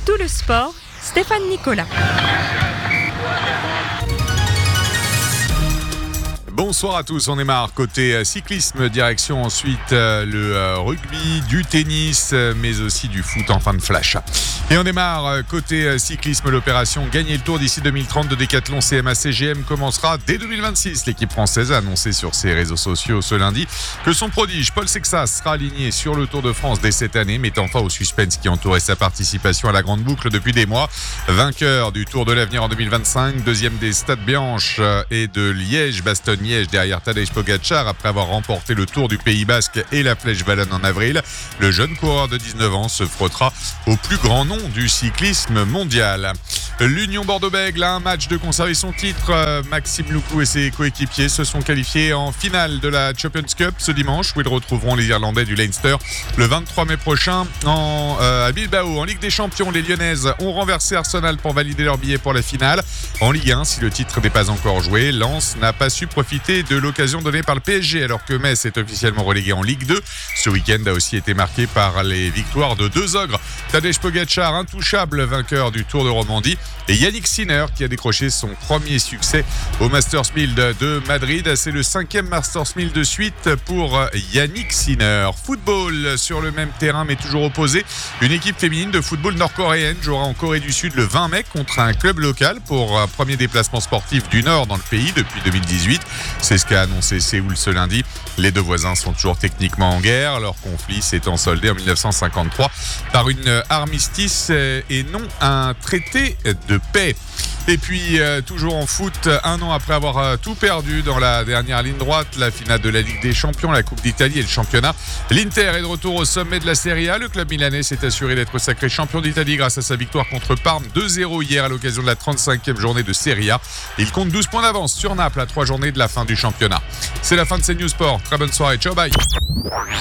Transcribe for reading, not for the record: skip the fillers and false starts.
tout le sport, Stéphane Nicolas. Bonsoir à tous, on démarre côté cyclisme, direction ensuite le rugby, du tennis, mais aussi du foot en fin de flash. Et on démarre côté cyclisme, l'opération Gagner le Tour d'ici 2030 de Decathlon CMA-CGM commencera dès 2026. L'équipe française a annoncé sur ses réseaux sociaux ce lundi que son prodige Paul Sexas sera aligné sur le Tour de France dès cette année, mettant fin au suspense qui entourait sa participation à la Grande Boucle depuis des mois. Vainqueur du Tour de l'Avenir en 2025, deuxième des Stades Bianches et de Liège-Bastogne-Liège derrière Tadej Pogacar après avoir remporté le Tour du Pays Basque et la Flèche Wallonne en avril. Le jeune coureur de 19 ans se frottera au plus grand nom du cyclisme mondial. L'Union Bordeaux-Bègles a un match de conserver son titre. Maxime Loucou et ses coéquipiers se sont qualifiés en finale de la Champions Cup ce dimanche où ils retrouveront les Irlandais du Leinster le 23 mai prochain à Bilbao. En Ligue des Champions, les Lyonnaises ont renversé Arsenal pour valider leur billet pour la finale. En Ligue 1, si le titre n'est pas encore joué, Lens n'a pas su profiter de l'occasion donnée par le PSG alors que Metz est officiellement relégué en Ligue 2. Ce week-end a aussi été marqué par les victoires de deux ogres. Tadej Pogacar, intouchable vainqueur du Tour de Romandie, et Yannick Sinner qui a décroché son premier succès au Masters 1000 de Madrid. C'est le 5e Masters 1000 de suite pour Yannick Sinner. Football sur le même terrain mais toujours opposé. Une équipe féminine de football nord-coréenne jouera en Corée du Sud le 20 mai contre un club local pour un premier déplacement sportif du Nord dans le pays depuis 2018. C'est ce qu'a annoncé Séoul ce lundi. Les deux voisins sont toujours techniquement en guerre, leur conflit s'étant soldé en 1953 par une armistice et non un traité de paix. Et puis, toujours en foot, un an après avoir tout perdu dans la dernière ligne droite, la finale de la Ligue des Champions, la Coupe d'Italie et le championnat, l'Inter est de retour au sommet de la Serie A. Le club milanais s'est assuré d'être sacré champion d'Italie grâce à sa victoire contre Parme 2-0 hier à l'occasion de la 35e journée de Serie A. Il compte 12 points d'avance sur Naples à 3 journées de la fin du championnat. C'est la fin de CNews Sport. Très bonne soirée. Ciao, bye.